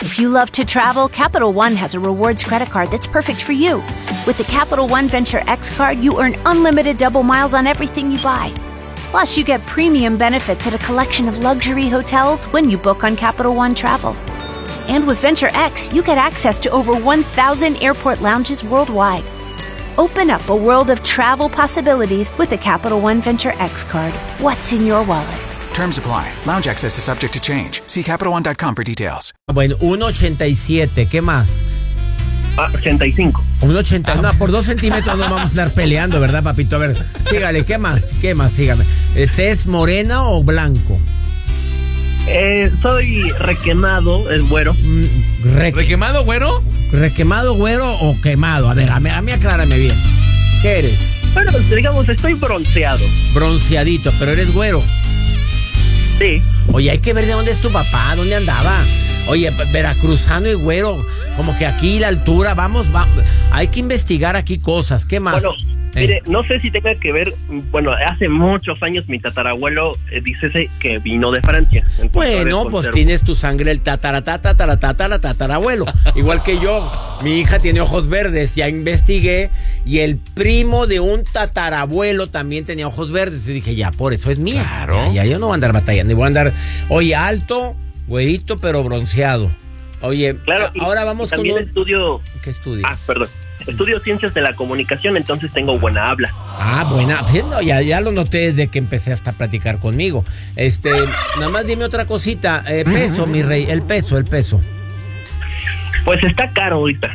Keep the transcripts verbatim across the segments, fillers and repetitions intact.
If you love to travel, Capital One has a rewards credit card that's perfect for you. With the Capital One Venture X card, you earn unlimited double miles on everything you buy. Plus, you get premium benefits at a collection of luxury hotels when you book on Capital One Travel. And with Venture X, you get access to over one thousand airport lounges worldwide. Open up a world of travel possibilities with the Capital One Venture X card. What's in your wallet? Terms apply. Lounge access is subject to change. See Capital One dot com for details. Bueno, uno ochenta y siete, ¿qué más? Ah, ochenta y cinco. uno ochenta, no, por dos centímetros no vamos a andar peleando, ¿verdad, papito? A ver, sígale, ¿qué más? ¿Qué más? Sígame. ¿Tez morena o blanco? Eh, soy requemado, es güero. Re- ¿Requemado, güero? ¿Requemado, güero o quemado? A ver, a mí, a mí aclárame bien. ¿Qué eres? Bueno, digamos, estoy bronceado. Bronceadito, pero eres güero. Sí. Oye, hay que ver de dónde es tu papá, dónde andaba. Oye, veracruzano y güero, como que aquí la altura, vamos, vamos, hay que investigar aquí cosas. ¿Qué más? Bueno, eh. mire, no sé si tenga que ver, bueno, hace muchos años mi tatarabuelo eh, dice que vino de Francia. Entonces, Bueno, pues conservo. tienes tu sangre el tataratata, tataratata, tatarabuelo. Igual que yo, mi hija tiene ojos verdes, ya investigué, y el primo de un tatarabuelo también tenía ojos verdes. Y dije, ya, por eso es mía. Claro. Ya, ya yo no voy a andar batallando, voy a andar, oye, alto, güerito, pero bronceado. Oye, Claro, ahora y, vamos y con también un... estudio. ¿Qué estudias? Ah, perdón. Estudio ciencias de la comunicación, entonces tengo buena habla. Ah, buena. Sí, no, ya, ya lo noté desde que empecé hasta a platicar conmigo. Este, nada más dime otra cosita. Eh, peso, mi rey, el peso, el peso. Pues está caro ahorita.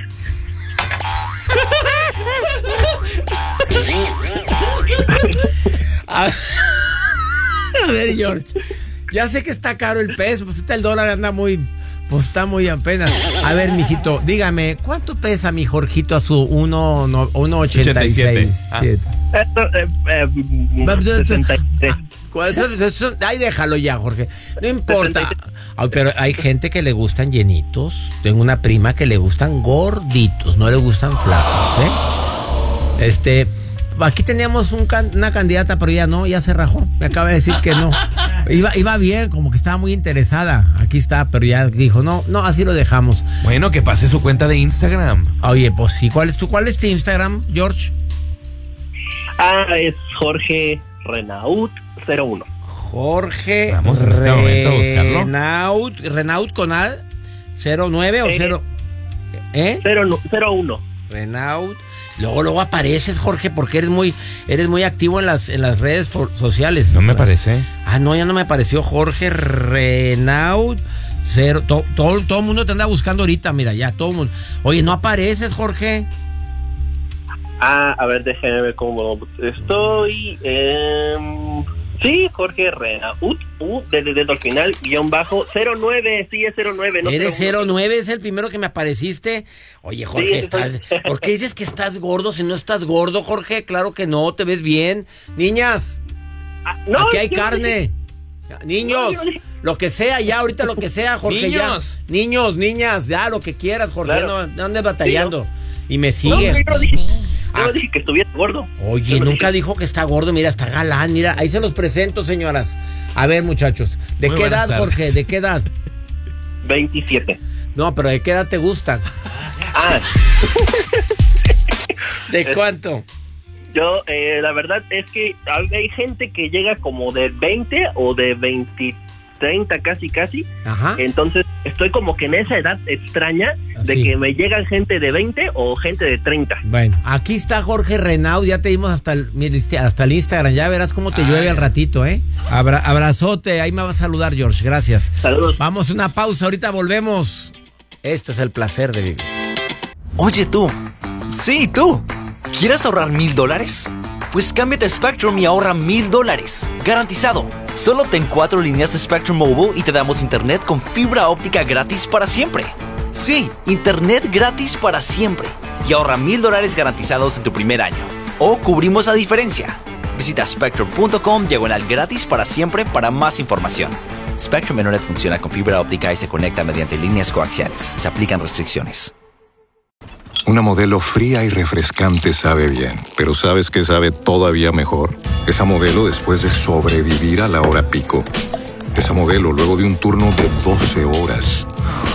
A, a ver, George. Ya sé que está caro el peso, pues está el dólar anda muy, pues está muy apenas. A ver, mijito, dígame, ¿cuánto pesa mi Jorgito a su uno ochenta y seis? Ah. Esto, eh, eh, sesenta y tres. Ay, déjalo ya, Jorge. No importa. Ay, pero hay gente que le gustan llenitos. Tengo una prima que le gustan gorditos, no le gustan flacos, ¿eh? Este, aquí teníamos un can, una candidata, pero ya no, ya se rajó. Me acaba de decir que no. Iba, iba bien, como que estaba muy interesada. Aquí está, pero ya dijo, no, no, así lo dejamos. Bueno, que pase su cuenta de Instagram. Oye, pues sí, ¿cuál es tu, cuál es tu Instagram, George? Ah, es Jorge Renaud cero uno. Jorge Vamos en este momento a buscarlo. Renaud, Renaud con A, cero nueve o Eh. cero, ¿eh? cero uno. Renaud. Luego, luego apareces, Jorge, porque eres muy, eres muy activo en las, en las redes for, sociales. No me parece. Ah, no, ya no me apareció Jorge Renaud. Cero, to, todo, todo el mundo te anda buscando ahorita, mira, ya, todo el mundo. Oye, ¿no apareces, Jorge? Ah, a ver, déjeme ver cómo estoy. Eh, sí, Jorge Renaud, U, desde dedo al final, guión bajo, cero nueve, sí es cero nueve. No ¿Eres cero cero nueve? ¿Es el primero que me apareciste? Oye, Jorge, Sí, estás... soy- ¿por qué dices que estás gordo si no estás gordo, Jorge? Claro que no, te ves bien. Niñas, Ah, no, aquí hay yo no carne. dije- Niños, No, yo no dije- lo que sea, ya, ahorita lo que sea, Jorge, Niños. ya. Niños, niñas, ya, lo que quieras, Jorge, Claro. no, no andes batallando. Y me No, sigue. yo no dije, yo Ah. no dije que estuviera gordo. Oye, Yo no nunca dije- dijo que está gordo, mira, está galán, mira, ahí se los presento, señoras. A ver, muchachos, ¿de Muy qué buenas edad, tardes. Jorge? ¿De qué edad? veintisiete. No, pero ¿de qué edad te gustan? Ah, ¿De cuánto? yo, eh, la verdad es que hay hay gente que llega como de veinte o de veinte, treinta casi, casi. Ajá. Entonces, estoy como que en esa edad extraña de Así. que me llegan gente de veinte o gente de treinta. Bueno, aquí está Jorge Renaud, ya te dimos hasta el, mira, hasta el Instagram, ya verás cómo te Ah, llueve ya. al ratito, ¿eh? Abra- abrazote, ahí me va a saludar, George, gracias. Saludos. Vamos a una pausa, ahorita volvemos. Esto es el placer de vivir. Oye tú, sí tú, ¿quieres ahorrar mil dólares? Pues cámbiate a Spectrum y ahorra mil dólares, garantizado. Solo obtén cuatro líneas de Spectrum Mobile y te damos internet con fibra óptica gratis para siempre. Sí, internet gratis para siempre. Y ahorra mil dólares garantizados en tu primer año. O cubrimos la diferencia. Visita spectrum.com diagonal gratis para siempre para más información. Spectrum Internet funciona con fibra óptica y se conecta mediante líneas coaxiales. Se aplican restricciones. Una modelo fría y refrescante sabe bien, pero ¿sabes qué sabe todavía mejor? Esa modelo después de sobrevivir a la hora pico. Esa modelo luego de un turno de doce horas.